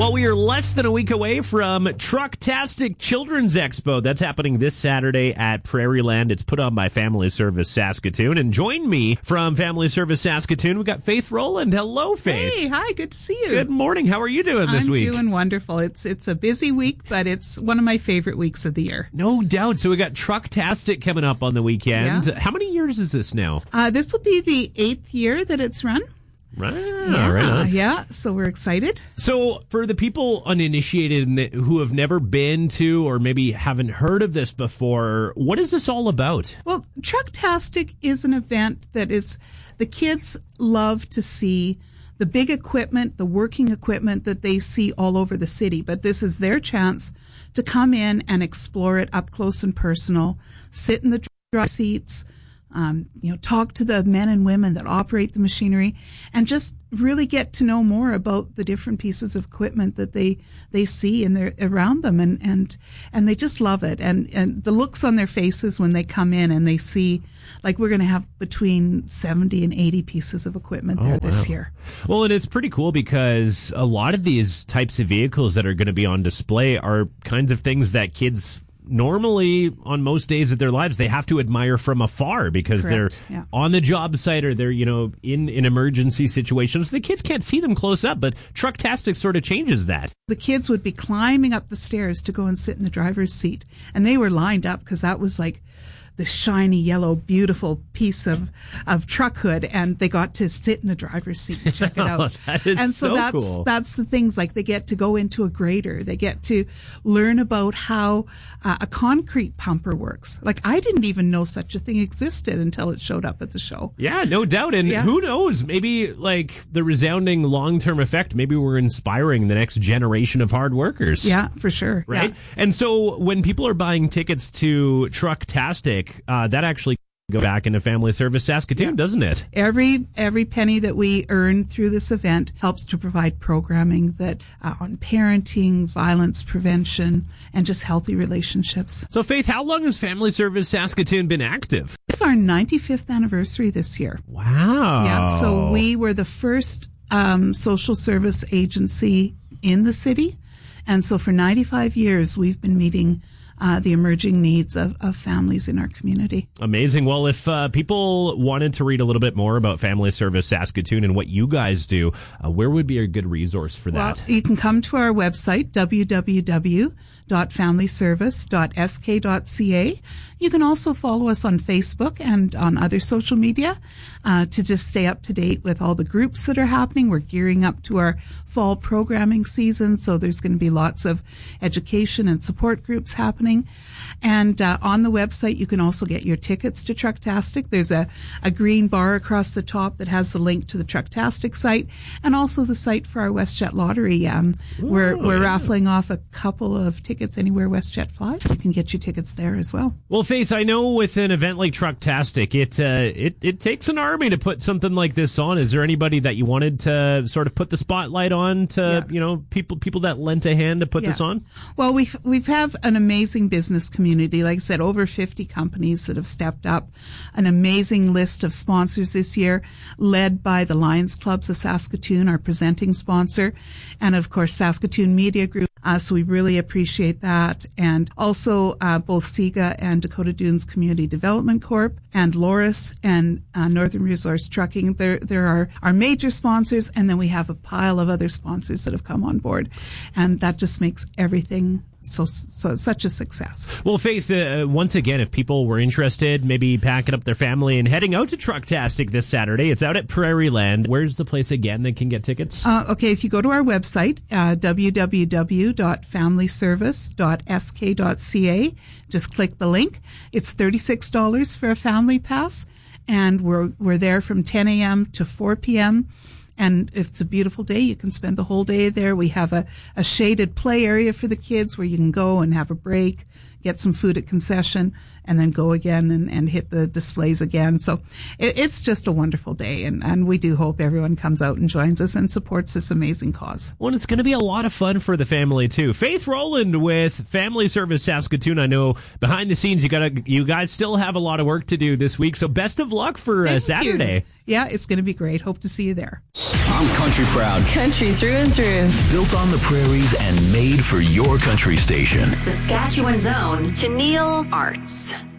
Well, we are less than a week away from Trucktastic Children's Expo. That's happening this Saturday at Prairieland. It's put on by Family Service Saskatoon. And join me from Family Service Saskatoon, we've got Faith Rowland. Hello, Faith. Hey, hi, good to see you. Good morning. How are you doing this week? I'm doing wonderful. It's a busy week, but it's one of my favorite weeks of the year. No doubt. So we got Trucktastic coming up on the weekend. Yeah. How many years is this now? This will be the 8th year that it's run. Right. Right. Yeah, so we're excited. So for the people uninitiated who have never been to or maybe haven't heard of this before, what is this all about? Well, Trucktastic is an event that is, the kids love to see the big equipment, the working equipment that they see all over the city. But this is their chance to come in and explore it up close and personal, sit in the driver's seats, talk to the men and women that operate the machinery, and just really get to know more about the different pieces of equipment that they see and they're around them, and they just love it. And the looks on their faces when they come in and they see, like, we're going to have between 70 and 80 pieces of equipment there this year. Well, and it's pretty cool because a lot of these types of vehicles that are going to be on display are kinds of things that kids normally on most days of their lives they have to admire from afar because Correct. They're on the job site or they're in emergency situations. The kids can't see them close up, but Trucktastic sort of changes that. The kids would be climbing up the stairs to go and sit in the driver's seat, and they were lined up because that was like the shiny yellow beautiful piece of truck hood, and they got to sit in the driver's seat and check it out. That is and so that's cool. That's the things, like they get to go into a grader, they get to learn about how a concrete pumper works. Like, I didn't even know such a thing existed until it showed up at the show. Yeah, no doubt. And who knows, maybe like the resounding long-term effect, maybe we're inspiring the next generation of hard workers. Yeah, for sure. Right? Yeah. And so when people are buying tickets to Trucktastic, that actually go back into Family Service Saskatoon, doesn't it? Every penny that we earn through this event helps to provide programming that on parenting, violence prevention, and just healthy relationships. So, Faith, how long has Family Service Saskatoon been active? It's our 95th anniversary this year. Wow. Yeah, so we were the first social service agency in the city. And so for 95 years, we've been meeting the emerging needs of families in our community. Amazing. Well, if people wanted to read a little bit more about Family Service Saskatoon and what you guys do, where would be a good resource for that? Well, you can come to our website, www.familyservice.sk.ca. You can also follow us on Facebook and on other social media to just stay up to date with all the groups that are happening. We're gearing up to our fall programming season, so there's going to be lots of education and support groups happening. And on the website, you can also get your tickets to Trucktastic. There's a green bar across the top that has the link to the Trucktastic site and also the site for our WestJet lottery. We're raffling off a couple of tickets anywhere WestJet flies. You can get your tickets there as well. Well, Faith, I know with an event like Trucktastic, it takes an army to put something like this on. Is there anybody that you wanted to sort of put the spotlight on to, people that lent a hand to put this on? Well, we've have an amazing business community. Like I said, over 50 companies that have stepped up. An amazing list of sponsors this year, led by the Lions Clubs of Saskatoon, our presenting sponsor, and of course Saskatoon Media Group. So we really appreciate that. And also both SIGA and Dakota Dunes Community Development Corp and Loris and Northern Resource Trucking. There are our major sponsors, and then we have a pile of other sponsors that have come on board. And that just makes everything so such a success. Well, Faith, once again, if people were interested, maybe packing up their family and heading out to Trucktastic this Saturday, it's out at Prairieland. Where's the place again they can get tickets? Okay, if you go to our website, www.familyservice.sk.ca, just click the link. It's $36 for a family pass, and we're there from 10 a.m. to 4 p.m., and if it's a beautiful day, you can spend the whole day there. We have a shaded play area for the kids where you can go and have a break, get some food at concession, and then go again and hit the displays again. So it's just a wonderful day, and we do hope everyone comes out and joins us and supports this amazing cause. Well, it's going to be a lot of fun for the family, too. Faith Rowland with Family Service Saskatoon. I know behind the scenes you guys still have a lot of work to do this week, so best of luck for Saturday. You. Yeah, it's going to be great. Hope to see you there. I'm country proud. Country through and through. Built on the prairies and made for your country station. Saskatchewan's own Tennille Arts.